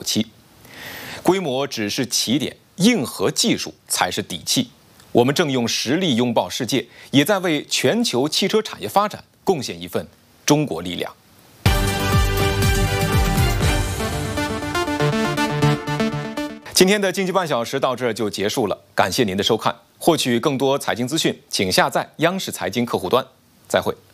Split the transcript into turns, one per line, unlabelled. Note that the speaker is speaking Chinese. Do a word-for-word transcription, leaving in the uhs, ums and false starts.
期。规模只是起点，硬核技术才是底气。我们正用实力拥抱世界，也在为全球汽车产业发展贡献一份中国力量。今天的经济半小时到这儿就结束了，感谢您的收看。获取更多财经资讯，请下载央视财经客户端。再会。